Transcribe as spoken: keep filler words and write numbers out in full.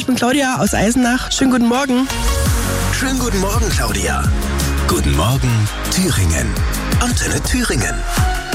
bin Claudia aus Eisenach. Schönen guten Morgen. Schönen guten Morgen, Claudia. Guten Morgen, Thüringen. Antenne Thüringen.